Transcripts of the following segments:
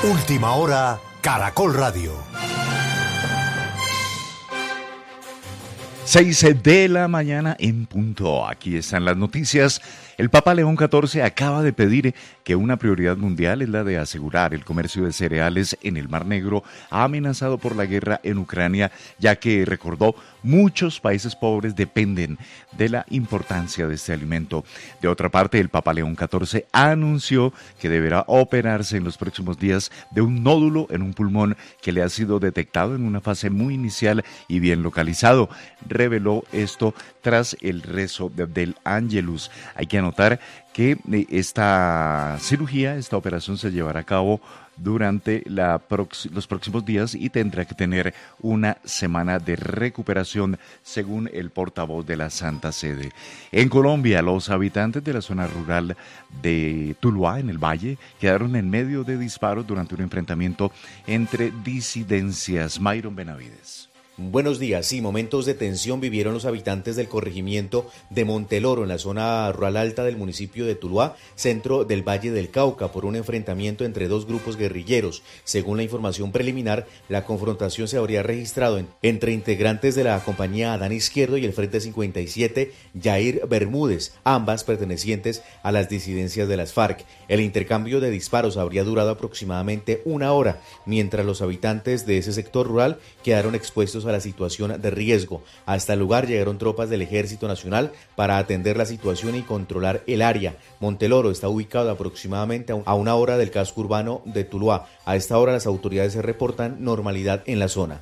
Última hora, Caracol Radio. 6 de la mañana en punto. Aquí están las noticias. El Papa León XIV acaba de pedir que una prioridad mundial es la de asegurar el comercio de cereales en el Mar Negro, amenazado por la guerra en Ucrania, ya que, recordó, muchos países pobres dependen de la importancia de este alimento. De otra parte, el Papa León XIV anunció que deberá operarse en los próximos días de un nódulo en un pulmón que le ha sido detectado en una fase muy inicial y bien localizado. Reveló esto tras el rezo del Ángelus. Hay que anotar que esta cirugía, esta operación se llevará a cabo durante los próximos días y tendrá que tener una semana de recuperación, según el portavoz de la Santa Sede. En Colombia, los habitantes de la zona rural de Tuluá, en el Valle, quedaron en medio de disparos durante un enfrentamiento entre disidencias. Myron Benavides. Buenos días. Sí, momentos de tensión vivieron los habitantes del corregimiento de Monteloro, en la zona rural alta del municipio de Tuluá, centro del Valle del Cauca, por un enfrentamiento entre dos grupos guerrilleros. Según la información preliminar, la confrontación se habría registrado entre integrantes de la compañía Adán Izquierdo y el Frente 57, Yair Bermúdez, ambas pertenecientes a las disidencias de las FARC. El intercambio de disparos habría durado aproximadamente una hora, mientras los habitantes de ese sector rural quedaron expuestos a la situación de riesgo. Hasta el lugar llegaron tropas del Ejército Nacional para atender la situación y controlar el área. Monteloro está ubicado aproximadamente a una hora del casco urbano de Tuluá. A esta hora las autoridades reportan normalidad en la zona.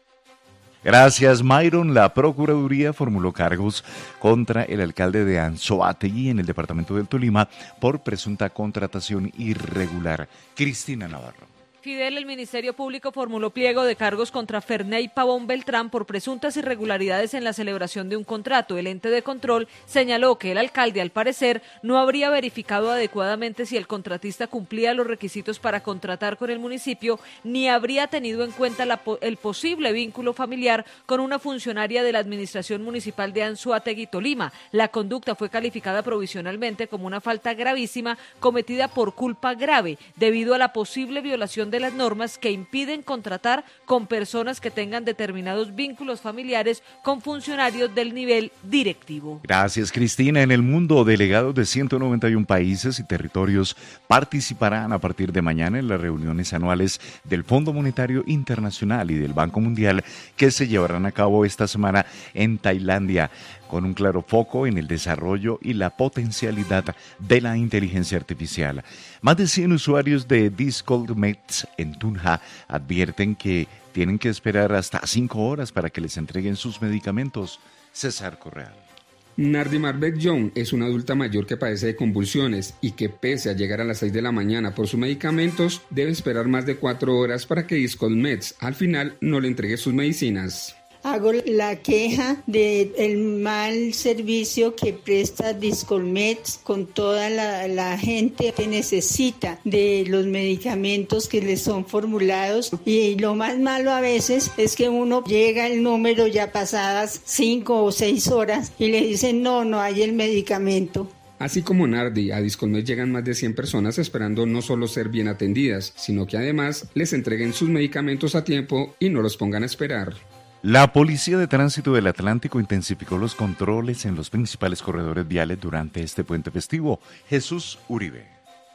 Gracias, Myron. La Procuraduría formuló cargos contra el alcalde de Anzoátegui en el departamento del Tolima por presunta contratación irregular. Cristina Navarro. Fidel, el Ministerio Público formuló pliego de cargos contra Ferney Pavón Beltrán por presuntas irregularidades en la celebración de un contrato. El ente de control señaló que el alcalde, al parecer, no habría verificado adecuadamente si el contratista cumplía los requisitos para contratar con el municipio, ni habría tenido en cuenta el posible vínculo familiar con una funcionaria de la Administración Municipal de Anzoátegui, Tolima. La conducta fue calificada provisionalmente como una falta gravísima cometida por culpa grave, debido a la posible violación de las normas que impiden contratar con personas que tengan determinados vínculos familiares con funcionarios del nivel directivo. Gracias, Cristina. En el mundo, delegados de 191 países y territorios participarán a partir de mañana en las reuniones anuales del Fondo Monetario Internacional y del Banco Mundial, que se llevarán a cabo esta semana en Tailandia, con un claro foco en el desarrollo y la potencialidad de la inteligencia artificial. Más de 100 usuarios de Discolmeds en Tunja advierten que tienen que esperar hasta 5 horas para que les entreguen sus medicamentos. César Correal. Nardi Marbet Young es una adulta mayor que padece de convulsiones y que, pese a llegar a las 6 de la mañana por sus medicamentos, debe esperar más de 4 horas para que Discolmeds al final no le entregue sus medicinas. Hago la queja del mal servicio que presta Discolmeds con toda la gente que necesita de los medicamentos que les son formulados, y lo más malo a veces es que uno llega el número ya pasadas 5 o 6 horas y le dicen no hay el medicamento. Así como Nardi, a Discolmeds llegan más de 100 personas esperando no solo ser bien atendidas, sino que además les entreguen sus medicamentos a tiempo y no los pongan a esperar. La Policía de Tránsito del Atlántico intensificó los controles en los principales corredores viales durante este puente festivo. Jesús Uribe.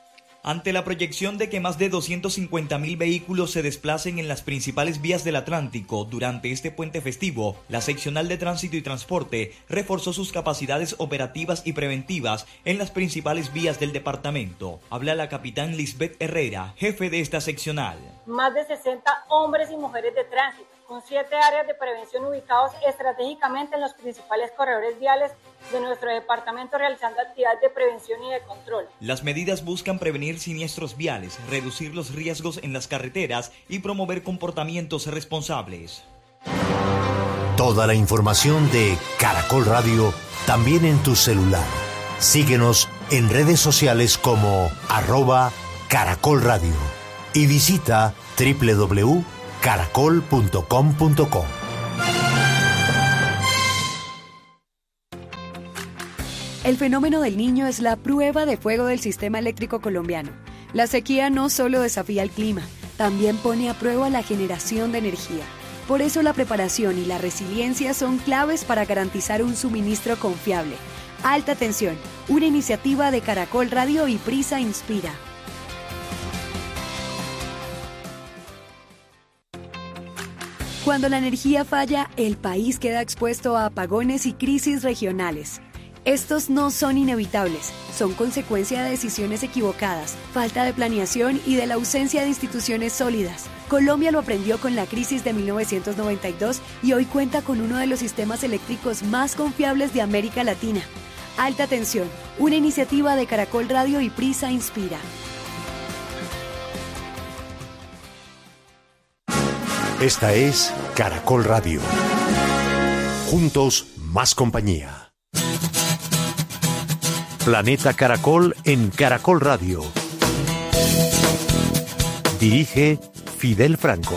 Ante la proyección de que más de 250.000 vehículos se desplacen en las principales vías del Atlántico durante este puente festivo, la Seccional de Tránsito y Transporte reforzó sus capacidades operativas y preventivas en las principales vías del departamento. Habla la capitán Lisbeth Herrera, jefe de esta seccional. Más de 60 hombres y mujeres de tránsito, con 7 áreas de prevención ubicados estratégicamente en los principales corredores viales de nuestro departamento, realizando actividades de prevención y de control. Las medidas buscan prevenir siniestros viales, reducir los riesgos en las carreteras y promover comportamientos responsables. Toda la información de Caracol Radio también en tu celular. Síguenos en redes sociales como @Caracol Radio y visita www.caracol.com.co. El fenómeno del Niño es la prueba de fuego del sistema eléctrico colombiano. La sequía no solo desafía el clima, también pone a prueba la generación de energía. Por eso la preparación y la resiliencia son claves para garantizar un suministro confiable. Alta Tensión, una iniciativa de Caracol Radio y Prisa Inspira. Cuando la energía falla, el país queda expuesto a apagones y crisis regionales. Estos no son inevitables, son consecuencia de decisiones equivocadas, falta de planeación y de la ausencia de instituciones sólidas. Colombia lo aprendió con la crisis de 1992 y hoy cuenta con uno de los sistemas eléctricos más confiables de América Latina. Alta Tensión, una iniciativa de Caracol Radio y Prisa Inspira. Esta es Caracol Radio. Juntos, más compañía. Planeta Caracol en Caracol Radio. Dirige Fidel Franco.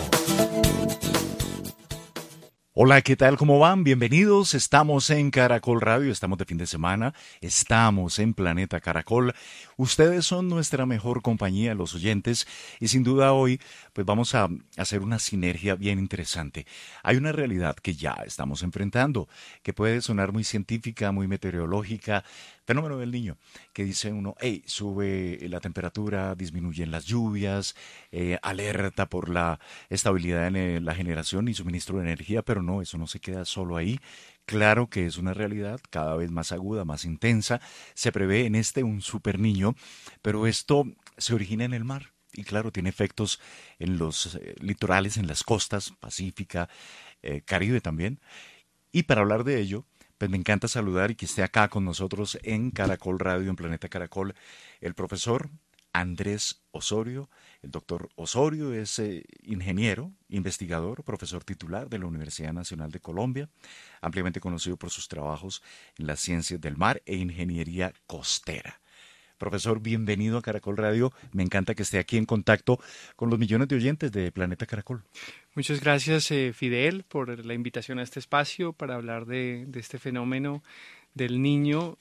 Hola, ¿qué tal? ¿Cómo van? Bienvenidos. Estamos en Caracol Radio, estamos de fin de semana, estamos en Planeta Caracol. Ustedes son nuestra mejor compañía, los oyentes, y sin duda hoy pues vamos a hacer una sinergia bien interesante. Hay una realidad que ya estamos enfrentando, que puede sonar muy científica, muy meteorológica, fenómeno del Niño, que dice uno, hey, sube la temperatura, disminuyen las lluvias, alerta por la estabilidad en la generación y suministro de energía, pero no, eso no se queda solo ahí. Claro que es una realidad cada vez más aguda, más intensa. Se prevé en un super niño, pero esto se origina en el mar. Y claro, tiene efectos en los litorales, en las costas, Pacífica, Caribe también. Y para hablar de ello, pues me encanta saludar y que esté acá con nosotros en Caracol Radio, en Planeta Caracol, el profesor Andrés Osorio. El doctor Osorio es ingeniero, investigador, profesor titular de la Universidad Nacional de Colombia, ampliamente conocido por sus trabajos en las ciencias del mar e ingeniería costera. Profesor, bienvenido a Caracol Radio. Me encanta que esté aquí en contacto con los millones de oyentes de Planeta Caracol. Muchas gracias, Fidel, por la invitación a este espacio para hablar de este fenómeno del niño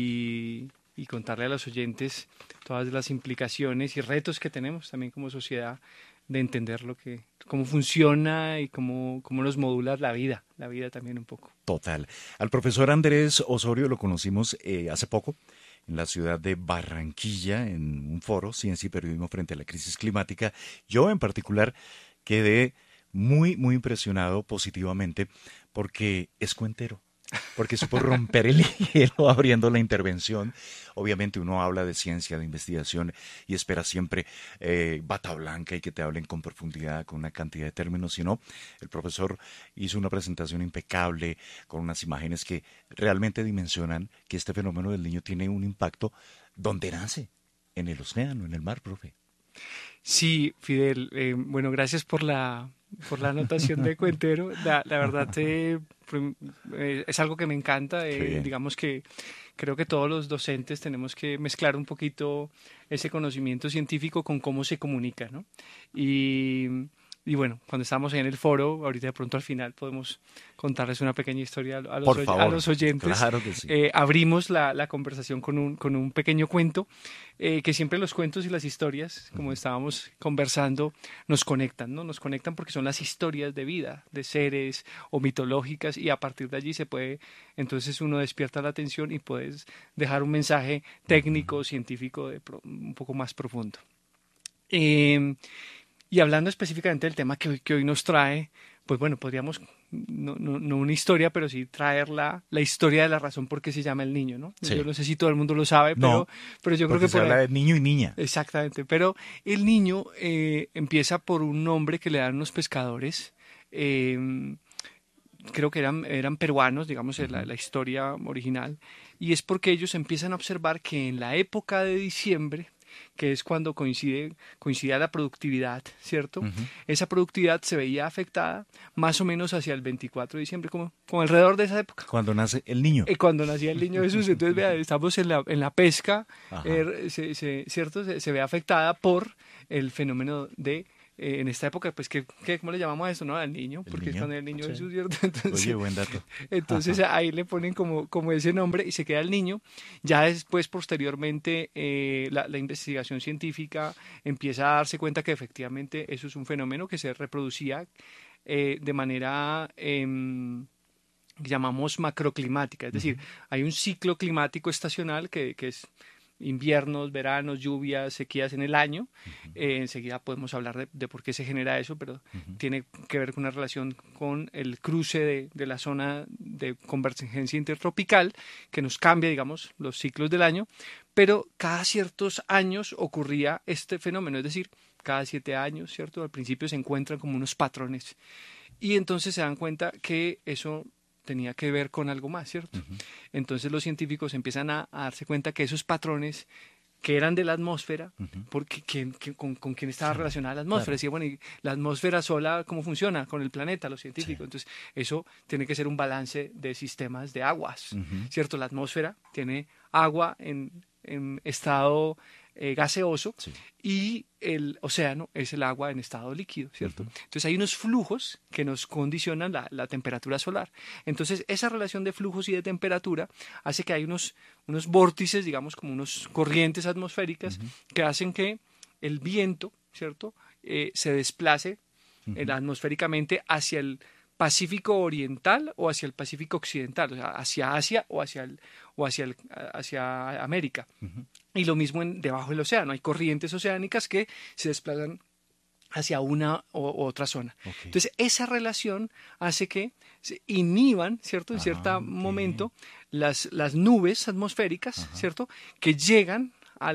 y contarle a los oyentes todas las implicaciones y retos que tenemos también como sociedad de entender cómo funciona y cómo nos modula la vida también un poco. Total. Al profesor Andrés Osorio lo conocimos hace poco en la ciudad de Barranquilla, en un foro, Ciencia y Periodismo frente a la crisis climática. Yo en particular quedé muy, muy impresionado positivamente porque es cuentero. Porque supo romper el hielo abriendo la intervención. Obviamente uno habla de ciencia, de investigación y espera siempre bata blanca y que te hablen con profundidad, con una cantidad de términos, sino el profesor hizo una presentación impecable con unas imágenes que realmente dimensionan que este fenómeno del niño tiene un impacto donde nace, en el océano, en el mar, profe. Sí, Fidel, bueno, gracias por la anotación de cuentero. La verdad es algo que me encanta. Digamos que creo que todos los docentes tenemos que mezclar un poquito ese conocimiento científico con cómo se comunica, ¿no? Y bueno, cuando estábamos ahí en el foro, ahorita de pronto al final podemos contarles una pequeña historia a los oyentes. Claro que sí. Abrimos la conversación con un pequeño cuento, que siempre los cuentos y las historias, como estábamos conversando, nos conectan, ¿no? Nos conectan porque son las historias de vida, de seres o mitológicas, y a partir de allí entonces uno despierta la atención y puedes dejar un mensaje técnico, científico, un poco más profundo. Y hablando específicamente del tema que hoy nos trae, pues bueno, podríamos, no una historia, pero sí traer la historia de la razón por qué se llama el niño, ¿no? Sí. Yo no sé si todo el mundo lo sabe, pero yo creo que se habla de niño y niña. Exactamente, pero el niño empieza por un nombre que le dan unos pescadores, creo que eran peruanos, digamos, la historia original, y es porque ellos empiezan a observar que en la época de diciembre, que es cuando coincidía la productividad, ¿cierto? Uh-huh. Esa productividad se veía afectada más o menos hacia el 24 de diciembre, como alrededor de esa época. Cuando nace el niño. Cuando nacía el niño Jesús. Entonces, vea, estamos en la pesca, ¿cierto? Se ve afectada por el fenómeno de en esta época, pues, ¿cómo le llamamos a eso, no? Al niño, porque es cuando el niño es ¿cierto? Entonces, oye, buen dato. Entonces ahí le ponen como ese nombre y se queda el niño. Ya después, posteriormente, la investigación científica empieza a darse cuenta que efectivamente eso es un fenómeno que se reproducía de manera llamamos macroclimática, es decir, hay un ciclo climático estacional que es inviernos, veranos, lluvias, sequías en el año. Enseguida podemos hablar de por qué se genera eso, pero tiene que ver con una relación con el cruce de la zona de convergencia intertropical que nos cambia, digamos, los ciclos del año, pero cada ciertos años ocurría este fenómeno, es decir, cada 7 años, ¿cierto? Al principio se encuentran como unos patrones y entonces se dan cuenta que eso tenía que ver con algo más, ¿cierto? Entonces los científicos empiezan a darse cuenta que esos patrones que eran de la atmósfera, porque con quién estaba relacionada la atmósfera. Decía, bueno, ¿y la atmósfera sola cómo funciona? Con el planeta, los científicos. Entonces, eso tiene que ser un balance de sistemas de aguas, ¿cierto? La atmósfera tiene agua en estado gaseoso y el océano es el agua en estado líquido, ¿cierto? Entonces hay unos flujos que nos condicionan la temperatura solar. Entonces esa relación de flujos y de temperatura hace que hay unos vórtices, digamos, como unos corrientes atmosféricas que hacen que el viento, ¿cierto? Se desplace atmosféricamente hacia el Pacífico Oriental o hacia el Pacífico Occidental, o sea, hacia Asia o hacia América. Y lo mismo debajo del océano. Hay corrientes oceánicas que se desplazan hacia una u otra zona. Entonces, esa relación hace que se inhiban, ¿cierto? En cierto momento, las nubes atmosféricas, ¿cierto? Que llegan a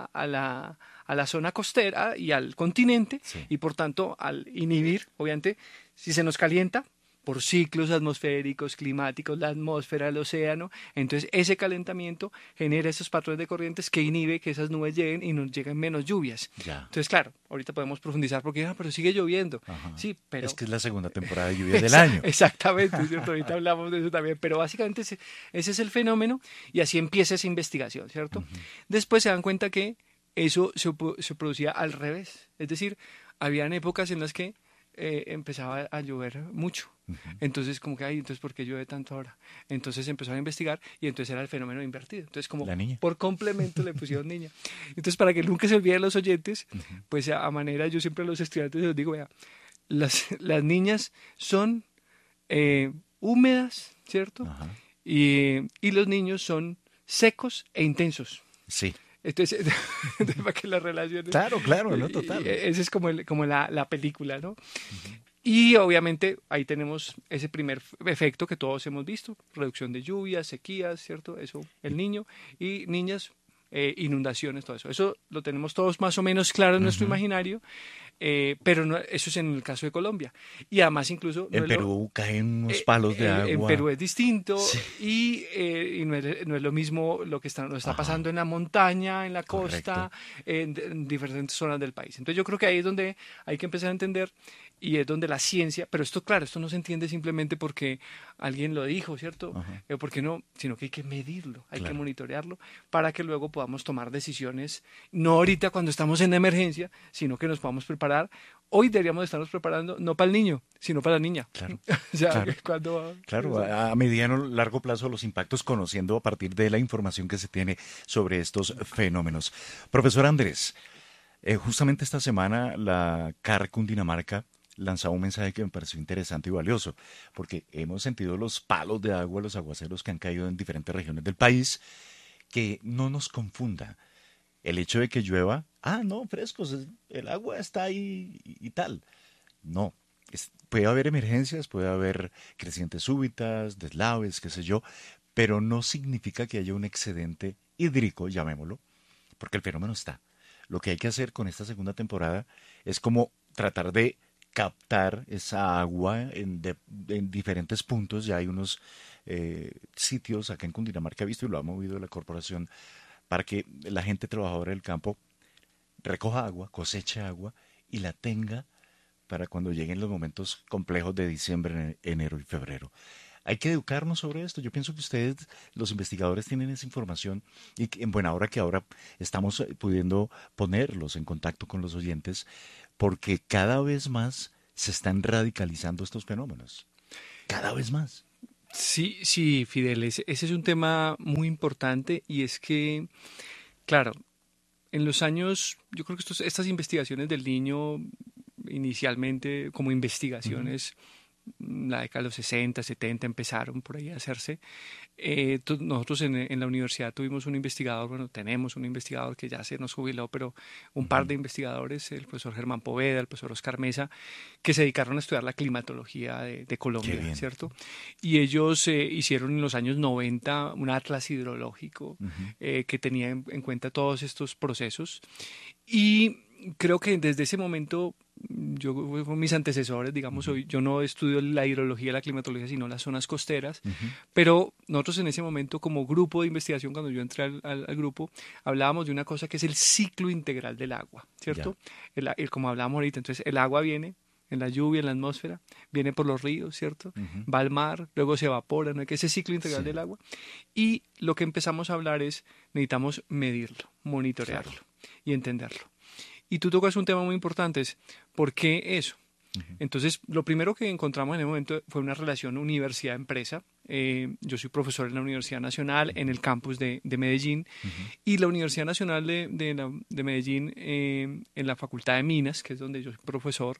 la zona costera y al continente, y por tanto, al inhibir, obviamente, si se nos calienta, por ciclos atmosféricos, climáticos, la atmósfera, el océano, entonces ese calentamiento genera esos patrones de corrientes que inhibe que esas nubes lleguen y nos lleguen menos lluvias. Entonces, claro, ahorita podemos profundizar porque, pero sigue lloviendo. Sí, pero... Es que es la segunda temporada de lluvias del año. Exactamente, ¿cierto? Ahorita hablamos de eso también, pero básicamente ese es el fenómeno y así empieza esa investigación, ¿cierto? Después se dan cuenta que eso se producía al revés, es decir, habían épocas en las que empezaba a llover mucho. Entonces, como que, entonces, ¿por qué llueve tanto ahora? Entonces empezaron a investigar y entonces era el fenómeno invertido. Entonces, como por complemento le pusieron niña. Entonces, para que nunca se olviden los oyentes, pues a manera, yo siempre a los estudiantes les digo, vea, las niñas son húmedas, ¿cierto? Y los niños son secos e intensos. Sí. Entonces, para que las relaciones... Claro, no, total. Esa es como la película, ¿no? Y obviamente ahí tenemos ese primer efecto que todos hemos visto, reducción de lluvias, sequías, ¿cierto? Eso, el niño y niñas, inundaciones, todo eso. Eso lo tenemos todos más o menos claro en nuestro imaginario, pero no, eso es en el caso de Colombia. Y además incluso... En Perú caen unos palos de agua. En Perú es distinto y no es lo mismo lo que está pasando en la montaña, en la costa, en diferentes zonas del país. Entonces yo creo que ahí es donde hay que empezar a entender y es donde la ciencia, pero esto claro, esto no se entiende simplemente porque alguien lo dijo, ¿cierto? Porque no, sino que hay que medirlo, hay que monitorearlo para que luego podamos tomar decisiones, no ahorita cuando estamos en emergencia, sino que nos podamos preparar. Hoy deberíamos estarnos preparando no para el niño, sino para la niña. O sea, a mediano largo plazo los impactos, conociendo a partir de la información que se tiene sobre estos fenómenos. Profesor Andrés, justamente esta semana la CAR Cundinamarca lanzaba un mensaje que me pareció interesante y valioso, porque hemos sentido los palos de agua, los aguaceros que han caído en diferentes regiones del país, que no nos confunda el hecho de que llueva, no, frescos, el agua está ahí y tal. No, puede haber emergencias, puede haber crecientes súbitas, deslaves, qué sé yo, pero no significa que haya un excedente hídrico, llamémoslo, porque el fenómeno está. Lo que hay que hacer con esta segunda temporada es como tratar de captar esa agua en diferentes puntos. Ya hay unos sitios acá en Cundinamarca, he visto y lo ha movido la corporación, para que la gente trabajadora del campo recoja agua, coseche agua y la tenga para cuando lleguen los momentos complejos de diciembre, enero y febrero. Hay que educarnos sobre esto. Yo pienso que ustedes, los investigadores, tienen esa información y en buena hora que ahora estamos pudiendo ponerlos en contacto con los oyentes, porque cada vez más se están radicalizando estos fenómenos. Cada vez más. Sí, sí, Fidel, ese es un tema muy importante y es que, claro, en los años, yo creo que estas investigaciones del niño, inicialmente como investigaciones, la década de los 60, 70 empezaron por ahí a hacerse. Nosotros en la universidad tuvimos un investigador, bueno, tenemos un investigador que ya se nos jubiló, pero un par de investigadores, el profesor Germán Poveda, el profesor Oscar Mesa, que se dedicaron a estudiar la climatología de Colombia, ¿cierto? Y ellos hicieron en los años 90 un atlas hidrológico que tenía en cuenta todos estos procesos. Y creo que desde ese momento, mis antecesores, digamos, hoy yo no estudio la hidrología y la climatología, sino las zonas costeras, pero nosotros en ese momento como grupo de investigación, cuando yo entré al grupo, hablábamos de una cosa que es el ciclo integral del agua, ¿cierto? Como hablábamos ahorita, entonces el agua viene en la lluvia, en la atmósfera, viene por los ríos, ¿cierto? Va al mar, luego se evapora, ¿no? Que ese ciclo integral del agua. Y lo que empezamos a hablar es, necesitamos medirlo, monitorearlo y entenderlo. Y tú tocas un tema muy importante, es ¿por qué eso? Entonces, lo primero que encontramos en el momento fue una relación universidad-empresa. Yo soy profesor en la Universidad Nacional, en el campus de Medellín, y la Universidad Nacional de Medellín, en la Facultad de Minas, que es donde yo soy profesor,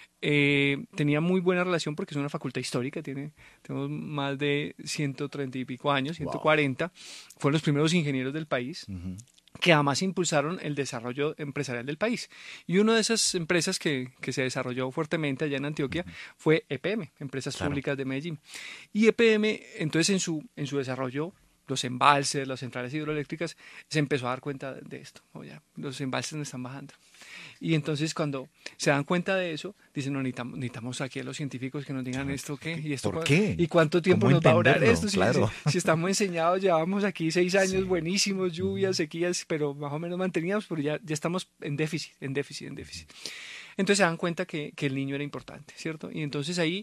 tenía muy buena relación porque es una facultad histórica, tenemos más de 130 y pico años, 140, fueron los primeros ingenieros del país, que además impulsaron el desarrollo empresarial del país. Y una de esas empresas que se desarrolló fuertemente allá en Antioquia fue EPM, Empresas Públicas de Medellín. Y EPM, entonces, en su desarrollo, los embalses, las centrales hidroeléctricas, se empezó a dar cuenta de esto. Los embalses no están bajando. Y entonces cuando se dan cuenta de eso, dicen, no, necesitamos aquí a los científicos que nos digan esto qué, y esto ¿por qué? ¿Y cuánto tiempo nos va a durar esto? Claro. Si estamos enseñados, llevamos aquí 6 años buenísimos, lluvias, sequías, pero más o menos manteníamos, pero ya estamos en déficit. Entonces se dan cuenta que el niño era importante, ¿cierto? Y entonces ahí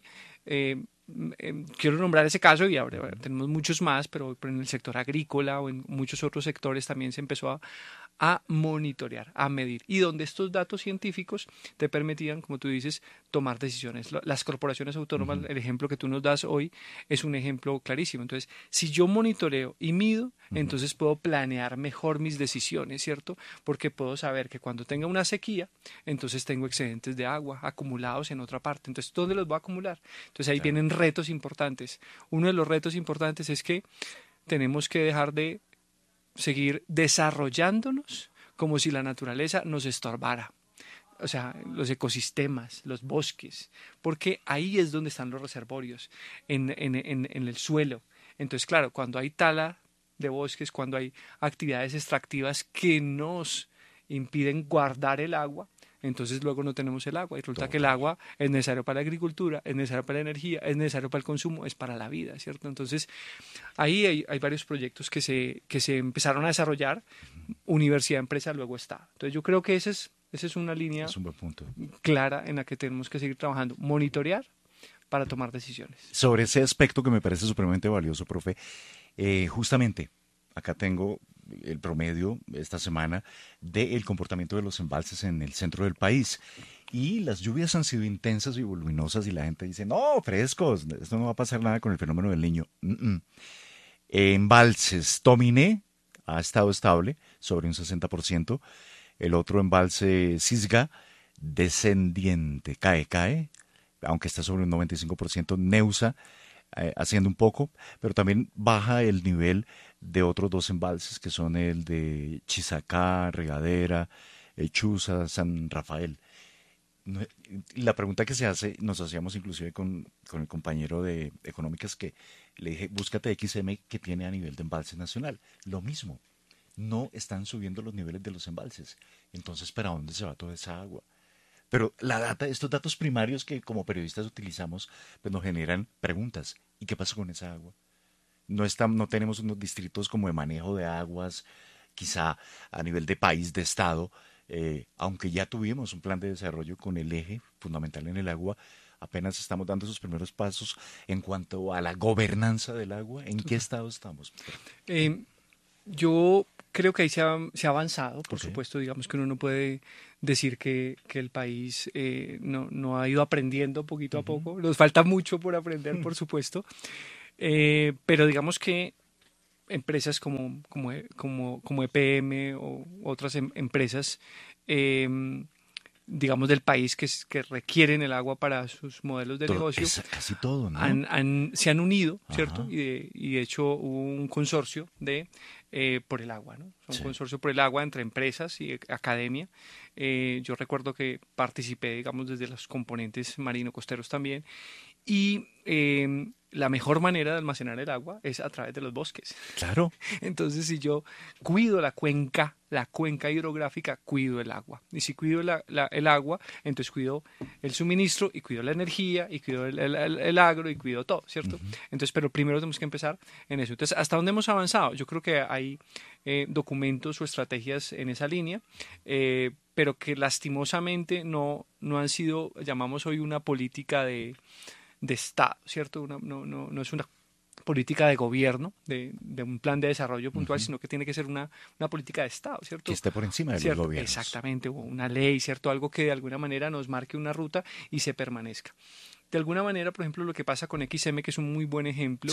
quiero nombrar ese caso y ahora tenemos muchos más, pero en el sector agrícola o en muchos otros sectores también se empezó a monitorear, a medir, y donde estos datos científicos te permitían, como tú dices, tomar decisiones. Las corporaciones autónomas, el ejemplo que tú nos das hoy, es un ejemplo clarísimo. Entonces, si yo monitoreo y mido, entonces puedo planear mejor mis decisiones, ¿cierto? Porque puedo saber que cuando tenga una sequía, entonces tengo excedentes de agua acumulados en otra parte. Entonces, ¿dónde los voy a acumular? Entonces, ahí vienen retos importantes. Uno de los retos importantes es que tenemos que dejar de seguir desarrollándonos como si la naturaleza nos estorbara. O sea, los ecosistemas, los bosques, porque ahí es donde están los reservorios, en el suelo. Entonces, claro, cuando hay tala de bosques, cuando hay actividades extractivas que nos impiden guardar el agua, entonces luego no tenemos el agua y resulta que el agua es necesario para la agricultura, es necesario para la energía, es necesario para el consumo, es para la vida, ¿cierto? Entonces ahí hay varios proyectos que se empezaron a desarrollar, universidad, empresa, luego Estado. Entonces yo creo que esa es una línea un buen punto clara en la que tenemos que seguir trabajando, monitorear para tomar decisiones. Sobre ese aspecto que me parece supremamente valioso, profe, justamente acá tengo el promedio esta semana del comportamiento de los embalses en el centro del país. Y las lluvias han sido intensas y voluminosas y la gente dice, no, frescos, esto no va a pasar nada con el fenómeno del Niño. Embalses, Tominé ha estado estable sobre un 60%. El otro embalse, Cisga, descendiente, cae, aunque está sobre un 95%. Neusa, haciendo un poco, pero también baja el nivel de otros 2 embalses que son el de Chisacá, Regadera, Chuza, San Rafael. La pregunta que nos hacíamos inclusive con el compañero de Económicas, que le dije, búscate XM que tiene a nivel de embalse nacional. Lo mismo, no están subiendo los niveles de los embalses. Entonces, ¿para dónde se va toda esa agua? Pero estos datos primarios que como periodistas utilizamos, pues nos generan preguntas. ¿Y qué pasa con esa agua? No tenemos unos distritos como de manejo de aguas, quizá a nivel de país, de estado, aunque ya tuvimos un plan de desarrollo con el eje fundamental en el agua, apenas estamos dando esos primeros pasos en cuanto a la gobernanza del agua. ¿En qué estado estamos? Yo creo que ahí se ha avanzado, por supuesto, digamos que uno no puede decir que el país no ha ido aprendiendo poquito a poco, nos falta mucho por aprender, por supuesto, pero digamos que empresas como EPM o otras empresas, digamos, del país que requieren el agua para sus modelos de negocio, casi todo, ¿no? se han unido, ¿cierto? Y de hecho hubo un consorcio por el agua, ¿no? Un consorcio por el agua entre empresas y academia. Yo recuerdo que participé, digamos, desde los componentes marino-costeros también. Y la mejor manera de almacenar el agua es a través de los bosques. Claro. Entonces, si yo cuido la cuenca hidrográfica, cuido el agua. Y si cuido el agua, entonces cuido el suministro y cuido la energía y cuido el agro y cuido todo, ¿cierto? Entonces, pero primero tenemos que empezar en eso. Entonces, ¿hasta dónde hemos avanzado? Yo creo que hay documentos o estrategias en esa línea, pero que lastimosamente no han sido, llamamos hoy, una política de Estado, ¿cierto? No es una política de gobierno, de un plan de desarrollo puntual, sino que tiene que ser una política de Estado, ¿cierto? Que esté por encima de ¿cierto? los gobiernos. Exactamente, o una ley, ¿cierto? Algo que de alguna manera nos marque una ruta y se permanezca. De alguna manera, por ejemplo, lo que pasa con XM, que es un muy buen ejemplo,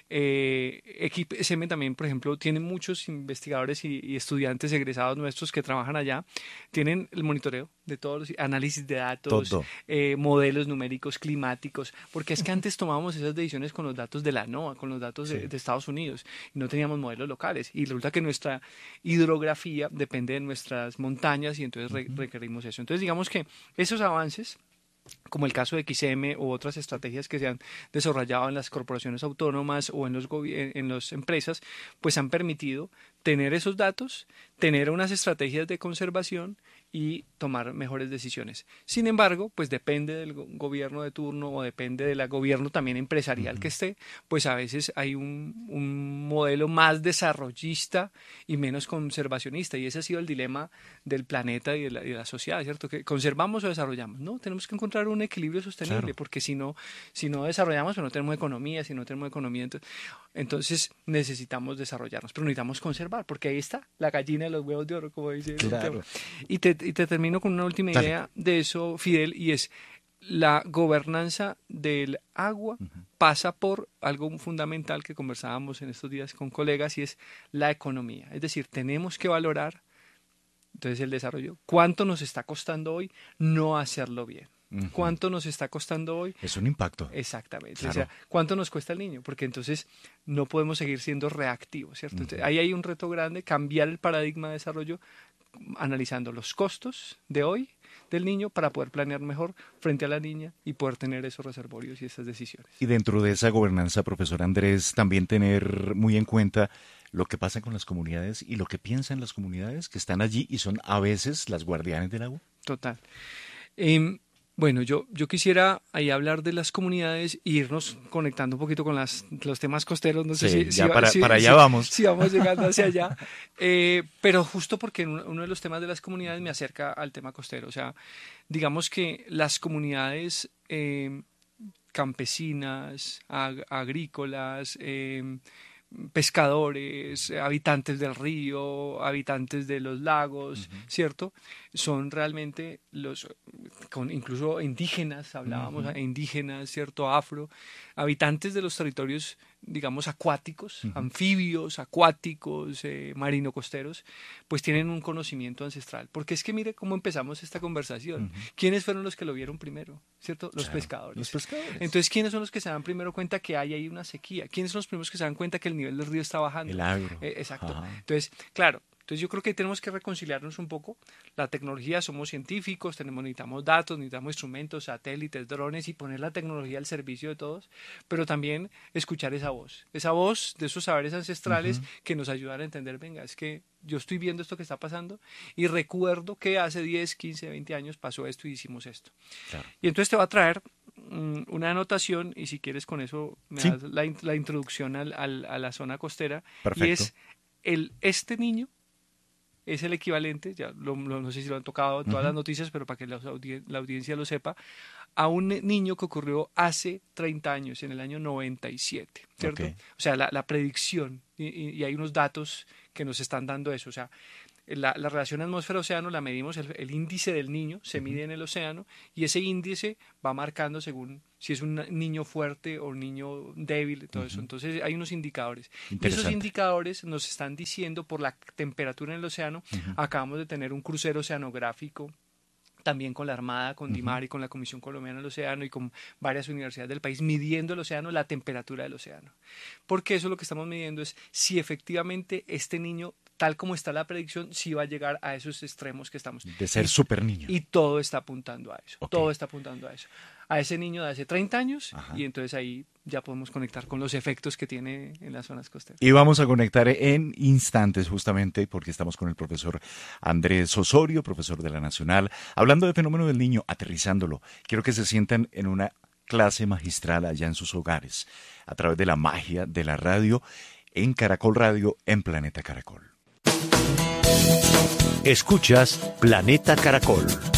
XM también, por ejemplo, tiene muchos investigadores y estudiantes egresados nuestros que trabajan allá, tienen el monitoreo de todos los análisis de datos, modelos numéricos climáticos, porque es que antes tomábamos esas decisiones con los datos de la NOAA, con los datos de Estados Unidos, y no teníamos modelos locales, y resulta que nuestra hidrografía depende de nuestras montañas, y entonces requerimos eso. Entonces, digamos que esos avances, como el caso de XM u otras estrategias que se han desarrollado en las corporaciones autónomas o en las empresas, pues han permitido tener esos datos, tener unas estrategias de conservación y tomar mejores decisiones. Sin embargo, pues depende del gobierno de turno o depende del gobierno también empresarial que esté, pues a veces hay un modelo más desarrollista y menos conservacionista, y ese ha sido el dilema del planeta y de la sociedad, ¿cierto? Que conservamos o desarrollamos. No, tenemos que encontrar un equilibrio sostenible, porque si no desarrollamos, pues no tenemos economía, entonces necesitamos desarrollarnos, pero necesitamos conservar, porque ahí está la gallina de los huevos de oro, como dice el tema. Y te termino con una última idea de eso, Fidel, y es la gobernanza del agua pasa por algo fundamental que conversábamos en estos días con colegas, y es la economía. Es decir, tenemos que valorar entonces el desarrollo. ¿Cuánto nos está costando hoy no hacerlo bien? ¿Cuánto nos está costando hoy? Es un impacto. Exactamente. Claro. O sea, ¿cuánto nos cuesta el niño? Porque entonces no podemos seguir siendo reactivos, ¿cierto? Entonces, ahí hay un reto grande, cambiar el paradigma de desarrollo, analizando los costos de hoy del niño para poder planear mejor frente a la niña y poder tener esos reservorios y esas decisiones. Y dentro de esa gobernanza, profesor Andrés, también tener muy en cuenta lo que pasa con las comunidades y lo que piensan las comunidades que están allí y son a veces las guardianes del agua. Total. Bueno, yo quisiera ahí hablar de las comunidades e irnos conectando un poquito con los temas costeros. No sé para allá vamos. Si vamos llegando hacia allá. Pero justo porque uno de los temas de las comunidades me acerca al tema costero. O sea, digamos que las comunidades campesinas, agrícolas, pescadores, habitantes del río, habitantes de los lagos, ¿cierto? Son realmente incluso indígenas, hablábamos, indígenas, ¿cierto? Afro, habitantes de los territorios, digamos, acuáticos, anfibios, acuáticos, marino-costeros, pues tienen un conocimiento ancestral. Porque es que mire cómo empezamos esta conversación. ¿Quiénes fueron los que lo vieron primero? ¿Cierto? Los pescadores. Los pescadores. Entonces, ¿quiénes son los que se dan primero cuenta que hay ahí una sequía? ¿Quiénes son los primeros que se dan cuenta que el nivel del río está bajando? El agro. Exacto. Ajá. Entonces, claro. Entonces yo creo que tenemos que reconciliarnos un poco. La tecnología, somos científicos, necesitamos datos, necesitamos instrumentos, satélites, drones, y poner la tecnología al servicio de todos, pero también escuchar esa voz de esos saberes ancestrales que nos ayudan a entender, venga, es que yo estoy viendo esto que está pasando y recuerdo que hace 10, 15, 20 años pasó esto y hicimos esto. Claro. Y entonces te va a traer una anotación, y si quieres con eso me das la introducción a la zona costera. Perfecto. Y es este niño es el equivalente, ya no sé si lo han tocado en todas las noticias, pero para que la audiencia lo sepa, a un niño que ocurrió hace 30 años, en el año 97, ¿cierto? Okay. O sea, la predicción, y hay unos datos que nos están dando eso, o sea, la relación atmósfera-océano la medimos, el índice del niño se mide en el océano, y ese índice va marcando según si es un niño fuerte o un niño débil, todo eso. Entonces hay unos indicadores. Y esos indicadores nos están diciendo, por la temperatura en el océano, acabamos de tener un crucero oceanográfico, también con la Armada, con DIMAR y con la Comisión Colombiana del Océano y con varias universidades del país, midiendo el océano, la temperatura del océano. Porque eso lo que estamos midiendo es si efectivamente este niño, tal como está la predicción, sí va a llegar a esos extremos que estamos. De ser súper niño. Y todo está apuntando a eso. Okay. Todo está apuntando a eso. A ese niño de hace 30 años, y entonces ahí ya podemos conectar con los efectos que tiene en las zonas costeras. Y vamos a conectar en instantes justamente porque estamos con el profesor Andrés Osorio, profesor de la Nacional, hablando del fenómeno del niño, aterrizándolo. Quiero que se sientan en una clase magistral allá en sus hogares, a través de la magia de la radio, en Caracol Radio, en Planeta Caracol. Escuchas Planeta Caracol.